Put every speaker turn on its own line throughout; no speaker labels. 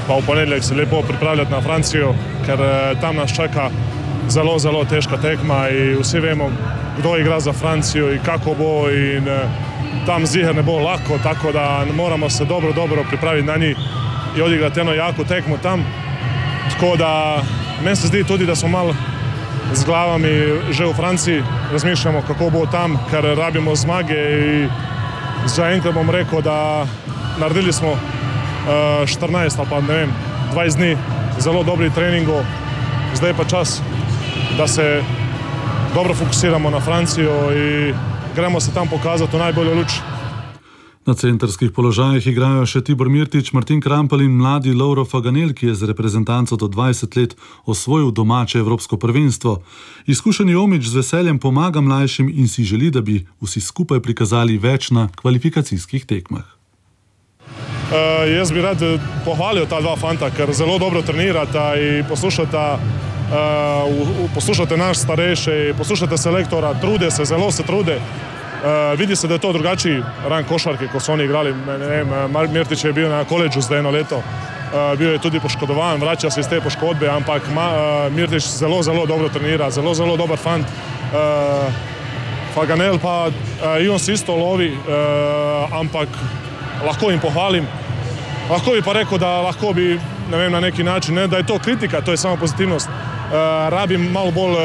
pa v ponedeljek se lepo pripravljati na Francijo, ker tam nas čaka zelo, zelo težka tekma in vsi vemo, kdo igra za Francijo in kako bo in tam ziher ne bo lahko, tako da moramo se dobro pripraviti na njih in odigrati eno jako tekmo tam. Tako da meni se zdi tudi, da smo malo z glavami že v Franciji, razmišljamo, kako bo tam, ker rabimo zmage in zaenkrat bom rekel, da naredili smo 14 ali pa ne vem, 20 dni zelo dobrih treningov, zdaj pa čas, da se dobro fokusiramo na Francijo in gremo se tam pokazati v najboljo luč.
Na centrskih položajih igrajo še Tibor Mirtič, Martin Krampelj in mladi Lovro Faganel, ki je z reprezentanco do 20 let osvojil domače evropsko prvenstvo. Izkušeni Omić z veseljem pomaga mlajšim in si želi, da bi vsi skupaj prikazali več na kvalifikacijskih tekmah.
Jaz bi rad pohvalil ta dva fanta, ker zelo dobro trenirata in poslušate naš starejši, poslušate selektora, trude se, zelo se trude. Vidi se, da je to drugačiji rang košarke, ko so oni igrali. Mirtić je bil na koledžu zdaj eno leto, bil je tudi poškodovan, vrača se iz te poškodbe, ampak Mirtić zelo, zelo dobro trenira, zelo, zelo dober fant. Faganel pa i on se isto lovi, ampak lahko jim pohvalim. Lahko bi pa rekel, da lahko bi, ne vem, na neki način, ne, da je to kritika, to je samo pozitivnost. Rabim malo bolj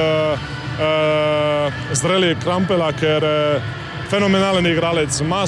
zreli Krampela, ker fenomenalen igralec, ima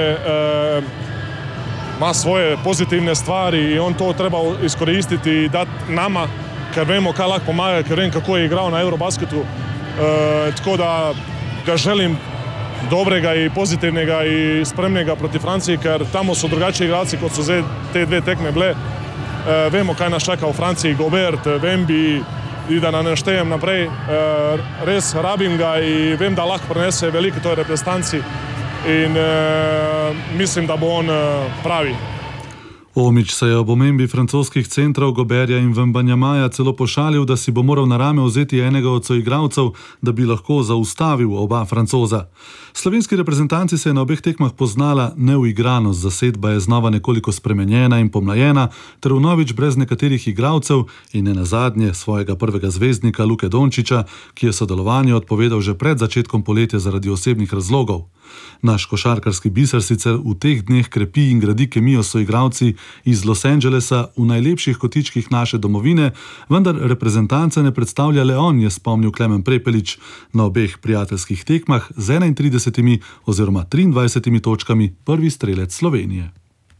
svoje pozitivne stvari in on to treba izkoristiti in dati nama, ker vemo, kaj lahko pomaga, ker vem, kako je igral na Eurobasketu. Tako da ga želim dobrega in pozitivnega in spremnega proti Franciji, ker tamo so drugačni igralci, kot so zdaj te dve tekme bile. Vemo, kaj nas čaka v Franciji, Gobert, Wemby, in da ne naštejem naprej. Res rabim ga in vem, da lahko prenese veliko toj reprezentanci in mislim, da bo on pravi.
Omić se je ob omembi francoskih centrov Goberja in Wembanyamaja celo pošalil, da si bo moral na rame vzeti enega od soigralcev, da bi lahko zaustavil oba Francoza. Slovenski reprezentanci se je na obeh tekmah poznala neuigranost, zasedba je znova nekoliko spremenjena in pomlajena, ter vnovič brez nekaterih igralcev in nenazadnje svojega prvega zvezdnika Luke Dončića, ki je sodelovanje odpovedal že pred začetkom poletja zaradi osebnih razlogov. Naš košarkarski biser sicer v teh dneh krepi in gradi kemijo s soigralci iz Los Angelesa v najlepših kotičkih naše domovine, vendar reprezentance ne predstavlja le on, je spomnil Klemen Prepelič na obeh prijateljskih tekmah z 31 oziroma 23 točkami prvi strelec Slovenije.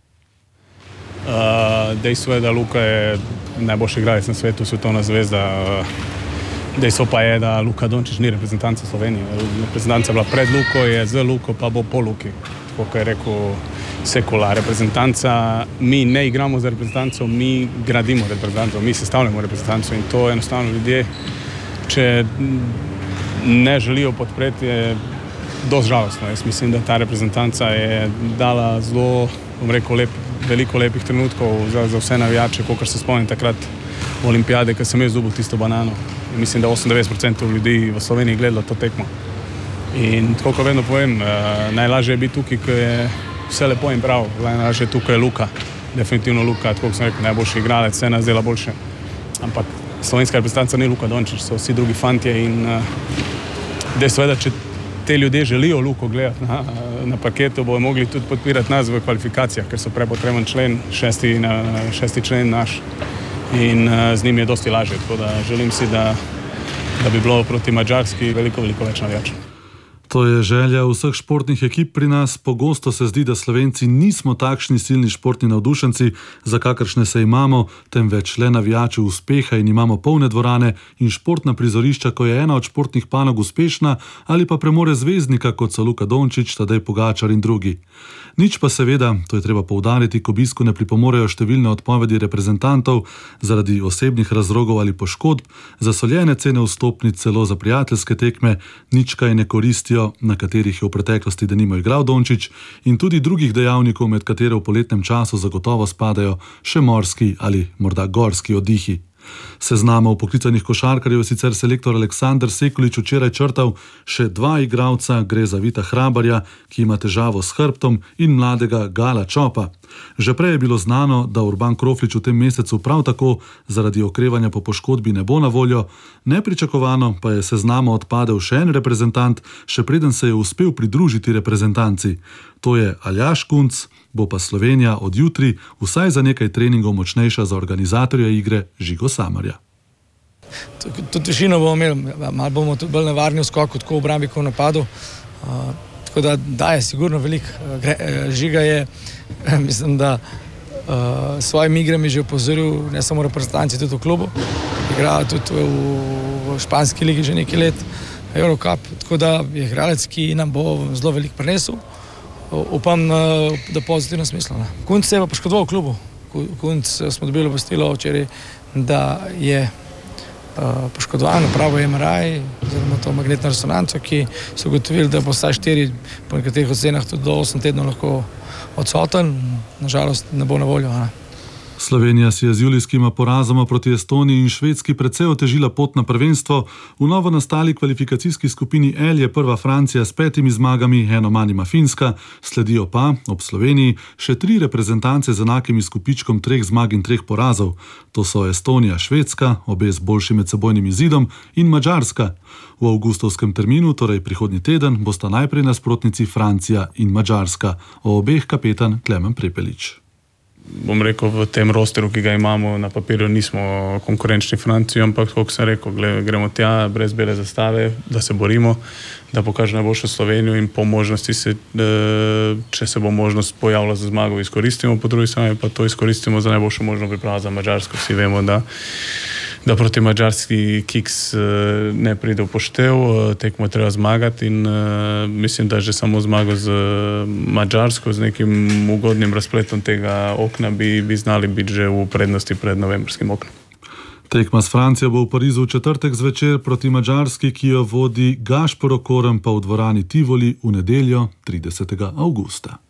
Dejstvo je, da Luka je najboljši igralec na svetu, svetovna zvezda. Dejstvo pa je, da Luka Dončić ni reprezentanca Slovenije. Reprezentanca je bila pred Luko, je z Luko, pa bo po Luki. Tako kot je rekel Sekula, reprezentanca, mi ne igramo za reprezentanco, mi gradimo reprezentanco, mi sestavljamo reprezentanco in to enostavno ljudje, če ne želijo podpreti, je dosti žalostno. Jaz mislim, da ta reprezentanca je dala zelo, bom rekel, veliko lepih trenutkov za vse navijače, kolikor se spomnim takrat v olimpijade, ko sem jaz dobil tisto banano. In mislim, da 98% ljudi v Sloveniji gledalo to tekmo. In tako kot vedno povem, najlažje je biti tukaj, ko je vse lepo in prav. Najlažje je tukaj Luka, definitivno Luka, tako kot sem rekel, najboljši igralec, vse nas dela boljše. Ampak slovenska reprezentanca ni Luka Dončić, so vsi drugi fantje in dejstvo je, da če te ljudje želijo Luko gledati na parketu, bodo mogli tudi podpirati nas v kvalifikacijah, ker so prepotreben člen, šesti člen naš. In z njim je dosti lažje, tako da želim si, da bi bilo proti Madžarski veliko več navijačev.
To je želja vseh športnih ekip pri nas. Pogosto se zdi, da Slovenci nismo takšni silni športni navdušenci, za kakršne se imamo, temveč le navijači uspeha in imamo polne dvorane in športna prizorišča, ko je ena od športnih panog uspešna ali pa premore zvezdnika, kot so Luka Dončić, Tadej Pogačar in drugi. Nič pa seveda, to je treba poudariti, k obisku ne pripomorejo številne odpovedi reprezentantov zaradi osebnih razlogov ali poškodb, zasoljene cene vstopnic celo za prijateljske tekme, nič kaj ne koristijo, na katerih je v preteklosti denimo igral Dončić, in tudi drugih dejavnikov, med katere v poletnem času zagotovo spadajo še morski ali morda gorski oddihi. Seznama vpoklicanih košarkarjev je sicer selektor Aleksandar Sekulič včeraj črtal še 2 igralca, gre za Vita Hrabarja, ki ima težavo s hrbtom, in mladega Gala Čopa. Že prej je bilo znano, da Urban Kroflič v tem mesecu prav tako zaradi okrevanja po poškodbi ne bo na voljo, nepričakovano pa je seznama odpadel še en reprezentant, še preden se je uspel pridružiti reprezentanci. To je Aljaž Kunc, bo pa Slovenija od jutri vsaj za nekaj treningov močnejša za organizatorja igre Žigo Samarja.
Tudi višino bomo imeli, malo bomo tudi bolj nevarni v skoku, tako v obrambi kot v napadu. Tako da je sigurno veliko. Žiga je, mislim, da s svojimi igrami že opozoril ne samo reprezentanci, tudi v klubu. Igra tudi v španski ligi že nekaj let, Eurocup, tako da je igralec, ki nam bo zelo veliko prinesel. Upam, da pozitivno smislu. Kunc se je pa poškodoval v klubu. Kunc smo dobili obvestilo včeraj, da je poškodovan, upravo MRI, oziroma to magnetno resonanco, ki so ugotovili, da bo vsaj 4, po nekaterih ocenah tudi do 8 tednov lahko odsoten. Nažalost ne bo na voljo.
Slovenija si je z julijskima porazoma proti Estoniji in Švedski precej otežila pot na prvenstvo. V novo nastali kvalifikacijski skupini L je prva Francija s 5 zmagami, eno manj ima Finska, sledijo pa, ob Sloveniji, še 3 reprezentance z enakim izkupičkom 3 zmag in 3 porazov. To so Estonija, Švedska, obe z boljšim medsebojnim izidom, in Madžarska. V avgustovskem terminu, torej prihodnji teden, bosta najprej nasprotnici Francija in Madžarska. O obeh kapetan Klemen Prepelič.
Bom rekel, v tem rosteru, ki ga imamo na papirju, nismo konkurenčni Franciji, ampak, kot sem rekel, gremo tja brez bele zastave, da se borimo, da pokaže najboljšo Slovenijo in po možnosti, če se bo možnost pojavila za zmago, izkoristimo, po drugi strani pa to izkoristimo za najboljšo možno pripravo za Madžarsko. Vsi vemo, da proti Madžarski kiks ne pride v poštev, tekmo je treba zmagati in mislim, da že samo zmago z Madžarsko, z nekim ugodnim razpletom tega okna bi znali biti že v prednosti pred novembrskim oknom.
Tekma s Francijo bo v Parizu v četrtek zvečer proti Madžarski, ki jo vodi Gašper Okorn, pa v dvorani Tivoli v nedeljo 30. avgusta.